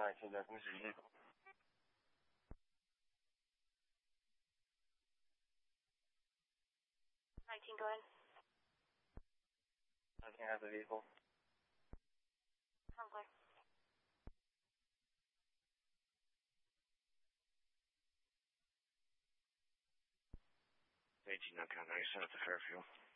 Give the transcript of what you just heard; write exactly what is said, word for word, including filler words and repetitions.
现在公示一。 nineteen, go ahead. nineteen has a vehicle. Front clear. eighteen, okay, nice, that's a curfew.